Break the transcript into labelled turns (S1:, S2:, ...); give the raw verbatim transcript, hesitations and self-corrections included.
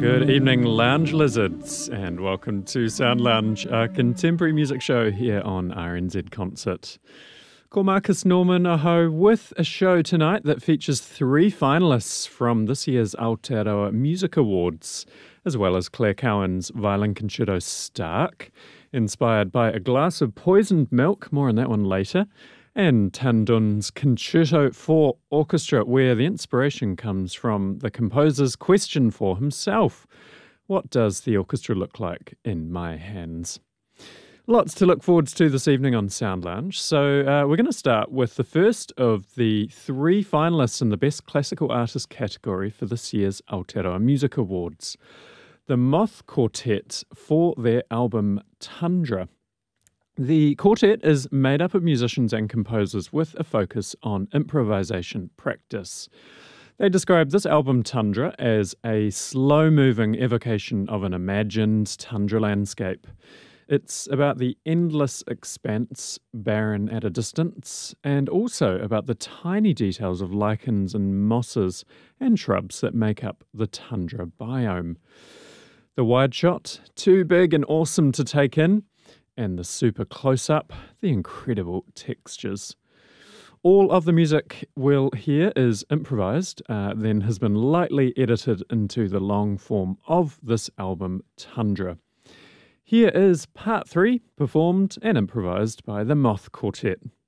S1: Good evening, lounge lizards, and welcome to Sound Lounge, a contemporary music show here on R N Z Concert. Ko Marcus Norman aho with a show tonight that features three finalists from this year's Aotearoa Music Awards, as well as Claire Cowan's violin concerto Stark, inspired by a glass of poisoned milk, more on that one later, and Tan Dun's Concerto for Orchestra, where the inspiration comes from the composer's question for himself. What does the orchestra look like in my hands? Lots to look forward to this evening on Sound Lounge. So uh, we're going to start with the first of the three finalists in the Best Classical Artist category for this year's Aotearoa Music Awards. The Moth Quartet for their album Tundra. The quartet is made up of musicians and composers with a focus on improvisation practice. They describe this album Tundra as a slow-moving evocation of an imagined tundra landscape. It's about the endless expanse, barren at a distance, and also about the tiny details of lichens and mosses and shrubs that make up the tundra biome. The wide shot, too big and awesome to take in, and the super close-up, the incredible textures. All of the music we'll hear is improvised, uh, then has been lightly edited into the long form of this album, Tundra. Here is part three, performed and improvised by the Moth Quartet.